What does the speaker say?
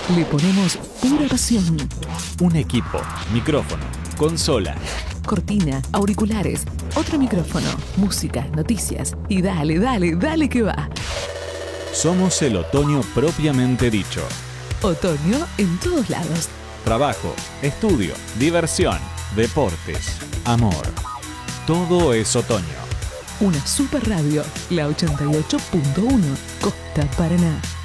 Le ponemos pura pasión. Un equipo, micrófono, consola, Cortina, auriculares, otro micrófono, música, noticias y dale, dale, dale que va. Somos el otoño propiamente dicho. Otoño en todos lados. Trabajo, estudio, diversión, deportes, amor. Todo es otoño. Una super radio, la 88.1, Costa Paraná.